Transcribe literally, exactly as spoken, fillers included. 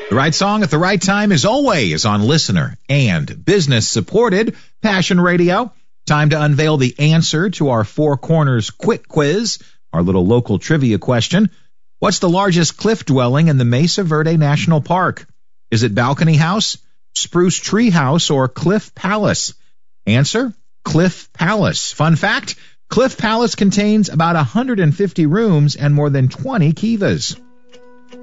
The right song at the right time is always on listener and business-supported Passion Radio. Time to unveil the answer to our Four Corners Quick Quiz, our little local trivia question. What's the largest cliff dwelling in the Mesa Verde National Park? Is it Balcony House, Spruce Tree House, or Cliff Palace? Answer, Cliff Palace. Fun fact, Cliff Palace contains about one hundred fifty rooms and more than twenty kivas.